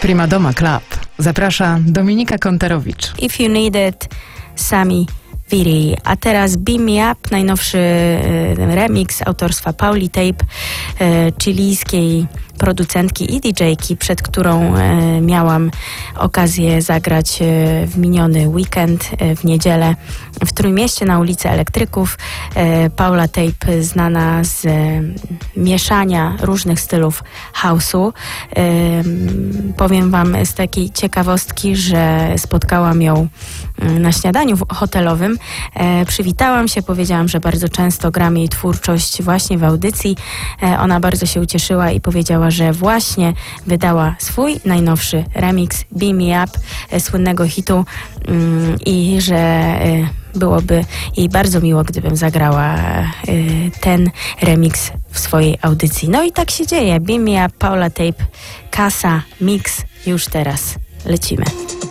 Primadoma Club. Zaprasza Dominika Konterowicz. If You Need It, Sami Viri. A teraz Beam Me Up, najnowszy remix autorstwa Pauli Tape, chilijskiej producentki i DJ-ki, przed którą miałam okazję zagrać w miniony weekend, w niedzielę w Trójmieście na ulicy Elektryków. Paula Tape znana z mieszania różnych stylów house'u. Powiem wam z takiej ciekawostki, że spotkałam ją na śniadaniu hotelowym. Przywitałam się, powiedziałam, że bardzo często gram jej twórczość właśnie w audycji. Ona bardzo się ucieszyła i powiedziała, że właśnie wydała swój najnowszy remix Beam Me Up, słynnego hitu, i że byłoby jej bardzo miło, gdybym zagrała ten remix w swojej audycji. No i tak się dzieje. Beam Me Up, Paula Tape, Casa Mix, już teraz lecimy.